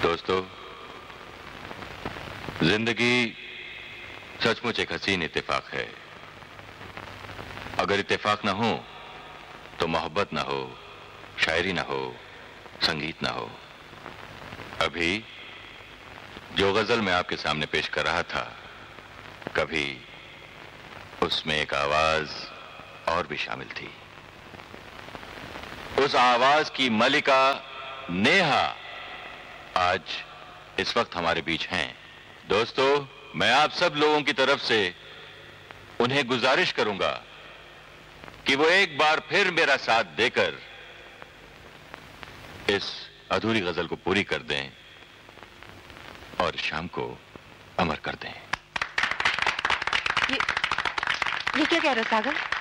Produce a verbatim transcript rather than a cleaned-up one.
दोस्तों, जिंदगी सचमुच एक हसीन इत्तेफाक है। अगर इत्तेफाक ना हो तो मोहब्बत ना हो, शायरी ना हो, संगीत ना हो। अभी जो गजल मैं आपके सामने पेश कर रहा था, कभी उसमें एक आवाज और भी शामिल थी। उस आवाज की मलिका नेहा आज इस वक्त हमारे बीच हैं। दोस्तों, मैं आप सब लोगों की तरफ से उन्हें गुजारिश करूंगा कि वो एक बार फिर मेरा साथ देकर इस अधूरी गजल को पूरी कर दें और शाम को अमर कर दें। ये, ये क्या कह रहे सागर?